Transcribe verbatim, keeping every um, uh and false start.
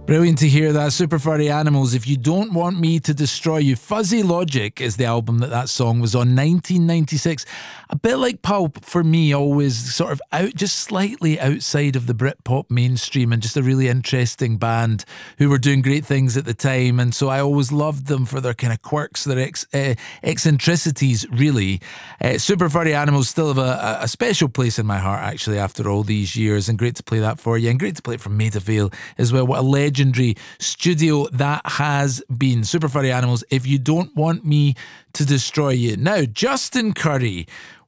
Brilliant to hear that. Super Furry Animals, If You Don't Want Me to Destroy You. Fuzzy Logic is the album that that song was on, nineteen ninety-six. A bit like Pulp for me, always sort of out, just slightly outside of the Britpop mainstream, and just a really interesting band who were doing great things at the time. And so I always loved them for their kind of quirks, their ex, uh, eccentricities, really. Uh, Super Furry Animals still have a, a special place in my heart, actually, after all these years. And great to play that for you. And great to play it from Maida Vale as well. What a legend. Legendary studio that has been. Super Furry Animals, If You Don't Want Me to Destroy You. Now, Justin Currie